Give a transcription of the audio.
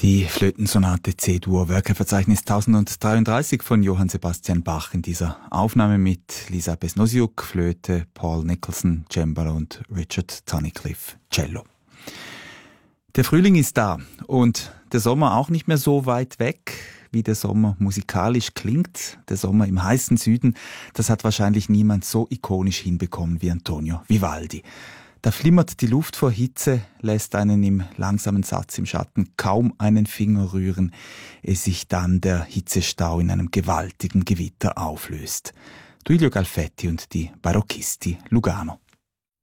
Die Flötensonate C-Dur, Werkeverzeichnis 1033 von Johann Sebastian Bach in dieser Aufnahme mit Lisa Besnosiuk, Flöte, Paul Nicholson, Cembalo und Richard Tunnicliffe, Cello. Der Frühling ist da und der Sommer auch nicht mehr so weit weg, wie der Sommer musikalisch klingt. Der Sommer im heißen Süden, das hat wahrscheinlich niemand so ikonisch hinbekommen wie Antonio Vivaldi. Da flimmert die Luft vor Hitze, lässt einen im langsamen Satz im Schatten kaum einen Finger rühren, ehe sich dann der Hitzestau in einem gewaltigen Gewitter auflöst. Tullio Galfetti und die Barocchisti Lugano.